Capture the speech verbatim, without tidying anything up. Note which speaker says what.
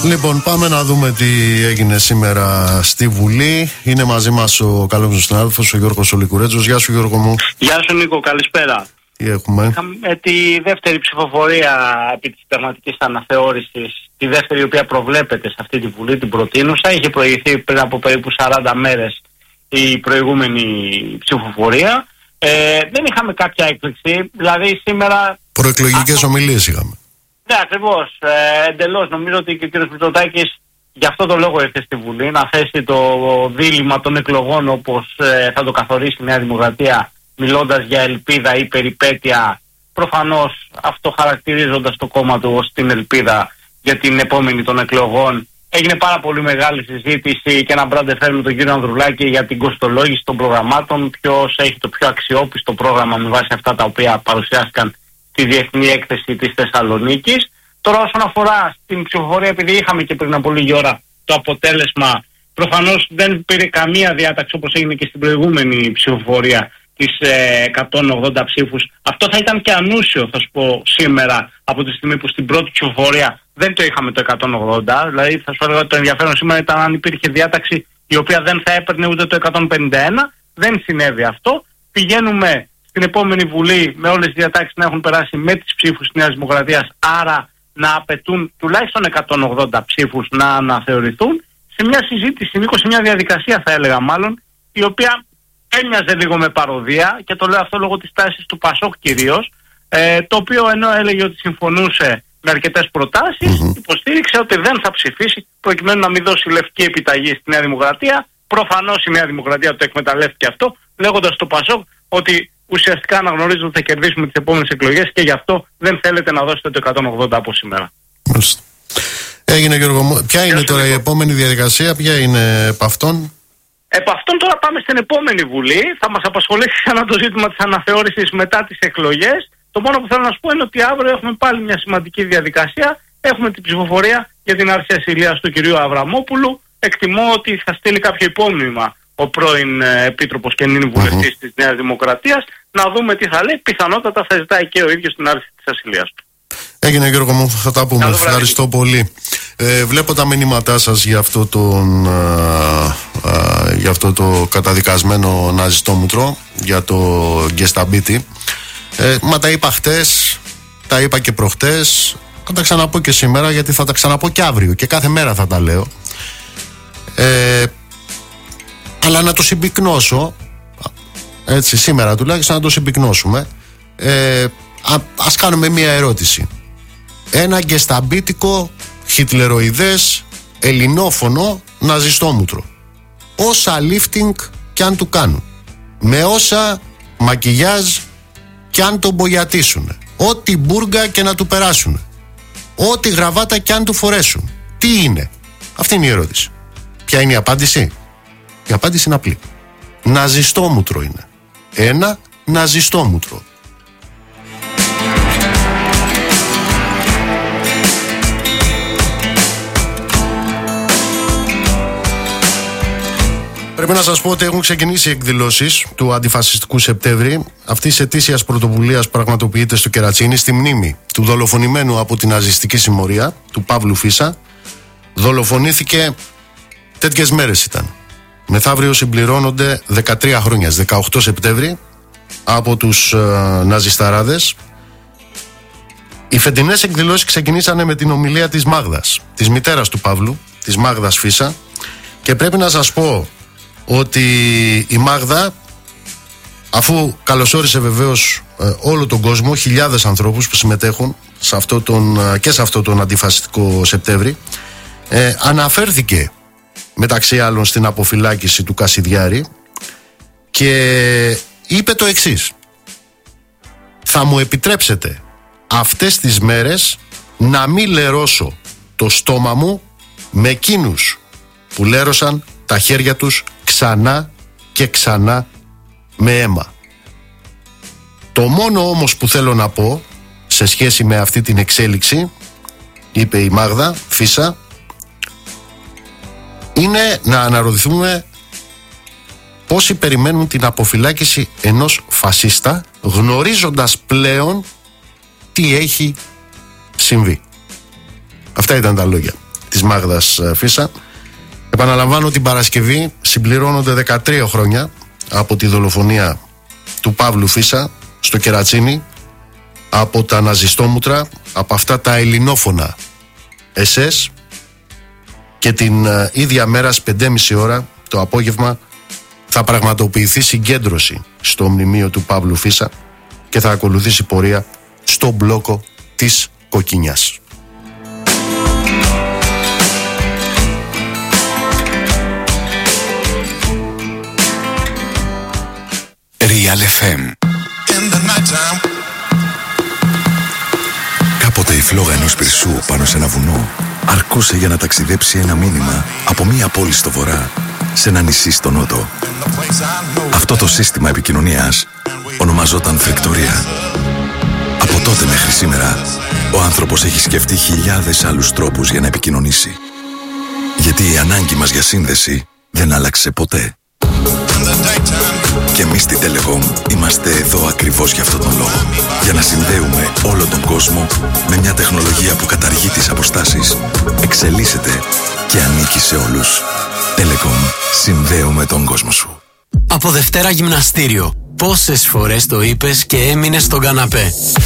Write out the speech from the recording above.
Speaker 1: Λοιπόν, πάμε να δούμε τι έγινε σήμερα στη Βουλή. Είναι μαζί μας ο καλός μου συνάδελφος, ο Γιώργος Ολικουρέτζος. Γεια σου, Γιώργο μου.
Speaker 2: Γεια σου, Νίκο, καλησπέρα.
Speaker 1: Τι έχουμε?
Speaker 2: Είχαμε τη δεύτερη ψηφοφορία επί της συνταγματικής αναθεώρησης, τη δεύτερη η οποία προβλέπεται σε αυτή τη Βουλή, την προτείνουσα. Είχε προηγηθεί πριν από περίπου σαράντα μέρες η προηγούμενη ψηφοφορία. Ε, δεν είχαμε κάποια έκπληξη, δηλαδή σήμερα...
Speaker 1: Προεκλογικές
Speaker 2: αυτό...
Speaker 1: ομιλίες είχαμε.
Speaker 2: Ναι, ακριβώς. Ε, εντελώς. Νομίζω ότι και ο κ. Μητσοτάκης γι' αυτό το λόγο ήρθε στη Βουλή, να θέσει το δίλημμα των εκλογών όπως ε, θα το καθορίσει η Νέα Δημοκρατία, μιλώντας για ελπίδα ή περιπέτεια, προφανώς αυτό χαρακτηρίζοντας το κόμμα του ως την ελπίδα για την επόμενη των εκλογών. Έγινε πάρα πολύ μεγάλη συζήτηση και ένα μπραντεφέρ με τον κύριο Ανδρουλάκη για την κοστολόγηση των προγραμμάτων, ποιος έχει το πιο αξιόπιστο πρόγραμμα με βάση αυτά τα οποία παρουσιάστηκαν στη Διεθνή Έκθεση της Θεσσαλονίκης. Τώρα όσον αφορά στην ψηφοφορία, επειδή είχαμε και πριν από λίγη ώρα το αποτέλεσμα, προφανώς δεν πήρε καμία διάταξη όπως έγινε και στην προηγούμενη ψηφοφορία τις ε, εκατόν ογδόντα ψήφους. Αυτό θα ήταν και ανούσιο, θα σου πω, σήμερα, από τη στιγμή που στην πρώτη ψηφοφορία δεν το είχαμε το εκατόν ογδόντα. Δηλαδή θα σου έλεγα ότι το ενδιαφέρον σήμερα ήταν αν υπήρχε διάταξη η οποία δεν θα έπαιρνε ούτε το εκατόν πενήντα ένα. Δεν συνέβη αυτό. Πηγαίνουμε στην επόμενη Βουλή με όλες τις διατάξεις να έχουν περάσει με τις ψήφους της Νέας Δημοκρατίας, άρα να απαιτούν τουλάχιστον εκατόν ογδόντα ψήφους να αναθεωρηθούν, σε μια συζήτηση, Νίκο, σε μια διαδικασία θα έλεγα μάλλον, η οποία έμοιαζε λίγο με παροδία, και το λέω αυτό λόγω της τάσης του Πασόκ κυρίως, ε, το οποίο ενώ έλεγε ότι συμφωνούσε με αρκετές προτάσεις, mm-hmm. υποστήριξε ότι δεν θα ψηφίσει προκειμένου να μην δώσει λευκή επιταγή στη Νέα Δημοκρατία. Προφανώς η Νέα Δημοκρατία το εκμεταλλεύτηκε αυτό, λέγοντας στο Πασόκ ότι ουσιαστικά αναγνωρίζουν ότι θα κερδίσουμε τις επόμενες εκλογές και γι' αυτό δεν θέλετε να δώσετε το εκατόν ογδόντα από σήμερα.
Speaker 1: Μάλιστα. Έγινε, Γιώργο μου. Ποια είναι τώρα η επόμενη διαδικασία, ποια είναι επ' αυτόν?
Speaker 2: Επ' αυτόν τώρα πάμε στην επόμενη Βουλή. Θα μας απασχολήσει ξανά το ζήτημα της αναθεώρησης μετά τις εκλογές. Το μόνο που θέλω να σου πω είναι ότι αύριο έχουμε πάλι μια σημαντική διαδικασία. Έχουμε την ψηφοφορία για την άρση ασυλίας του κυρίου Αβραμόπουλου. Εκτιμώ ότι θα στείλει κάποιο υπόμνημα ο πρώην ε, Επίτροπος και νυν βουλευτής mm-hmm. της Νέας Δημοκρατίας, να δούμε τι θα λέει. Πιθανότατα θα ζητάει και ο ίδιος την άρση της ασυλίας του.
Speaker 1: Έγινε, Γιώργο μου, θα τα πούμε. Ευχαριστώ πολύ. Ε, βλέπω τα μηνύματά σας για αυτό, τον, α, α, για αυτό το καταδικασμένο ναζιστόμουτρο, για το Γκεσταμπίτι. Ε, μα τα είπα χτες, τα είπα και προχτές, θα τα ξαναπώ και σήμερα, γιατί θα τα ξαναπώ και αύριο και κάθε μέρα θα τα λέω. Ε, αλλά να το συμπυκνώσω, έτσι σήμερα τουλάχιστον να το συμπυκνώσουμε. Ε, α, ας κάνουμε μία ερώτηση. Ένα γκεσταμπίτικο, χιτλεροειδές, ελληνόφωνο ναζιστόμουτρο, όσα lifting κι αν του κάνουν, με όσα μακιγιάζ κι αν τον μπογιατίσουν, ό,τι μπούργα και να του περάσουν, ό,τι γραβάτα κι αν του φορέσουν, τι είναι? Αυτή είναι η ερώτηση. Ποια είναι η απάντηση? Η απάντηση είναι απλή. Ναζιστόμουτρο είναι. Ένα ναζιστόμουτρο. Πρέπει να σας πω ότι έχουν ξεκινήσει οι εκδηλώσεις του Αντιφασιστικού Σεπτέμβρη. Αυτής της ετήσιας πρωτοβουλίας πραγματοποιείται στο Κερατσίνι στη μνήμη του δολοφονημένου από την ναζιστική συμμορία, του Παύλου Φίσα. Δολοφονήθηκε, τέτοιες μέρες ήταν. Μεθαύριο συμπληρώνονται δεκατρία χρόνια, δεκαοκτώ Σεπτέμβρη, από τους ε, ναζισταράδες. Οι φετινές εκδηλώσεις ξεκινήσανε με την ομιλία της Μάγδας, της μητέρας του Παύλου, της Μάγδας Φίσα, και πρέπει να σας πω ότι η Μάγδα, αφού καλωσόρισε βεβαίως ε, όλο τον κόσμο, χιλιάδες ανθρώπους που συμμετέχουν σε αυτό τον, και σε αυτό τον Αντιφασιστικό Σεπτέμβρη, ε, αναφέρθηκε μεταξύ άλλων στην αποφυλάκηση του Κασιδιάρη και είπε το εξής: θα μου επιτρέψετε αυτές τις μέρες να μην λερώσω το στόμα μου με εκείνους που λέρωσαν τα χέρια τους ξανά και ξανά με αίμα. Το μόνο όμως που θέλω να πω σε σχέση με αυτή την εξέλιξη, είπε η Μάγδα Φίσα, είναι να αναρωτηθούμε πόσοι περιμένουν την αποφυλάκηση ενός φασίστα, γνωρίζοντας πλέον τι έχει συμβεί. Αυτά ήταν τα λόγια. της Μάγδας Φίσα. Επαναλαμβάνω, την Παρασκευή συμπληρώνονται δεκατρία χρόνια από τη δολοφονία του Παύλου Φίσα στο Κερατσίνι από τα ναζιστόμουτρα, από αυτά τα ελληνόφωνα ες ες, και την uh, ίδια μέρα στις πέντε και μισή ώρα το απόγευμα θα πραγματοποιηθεί συγκέντρωση στο μνημείο του Παύλου Φίσα και θα ακολουθήσει πορεία στο μπλόκο της Κοκκινιάς.
Speaker 3: Real εφ εμ. Κάποτε η φλόγα ενός πυρσού πάνω σε ένα βουνό αρκούσε για να ταξιδέψει ένα μήνυμα από μία πόλη στο βορρά σε ένα νησί στο νότο. Αυτό το σύστημα επικοινωνίας ονομαζόταν φρικτορία. Από τότε μέχρι σήμερα ο άνθρωπος έχει σκεφτεί χιλιάδες άλλους τρόπους για να επικοινωνήσει. Γιατί η ανάγκη μας για σύνδεση δεν άλλαξε ποτέ. Και εμείς στη Telecom είμαστε εδώ ακριβώς για αυτόν τον λόγο. Για να συνδέουμε όλο τον κόσμο με μια τεχνολογία που καταργεί τις αποστάσεις, εξελίσσεται και ανήκει σε όλους. Telecom. Συνδέουμε τον κόσμο σου.
Speaker 4: Από Δευτέρα γυμναστήριο. Πόσες φορές το είπες και έμεινες στον καναπέ?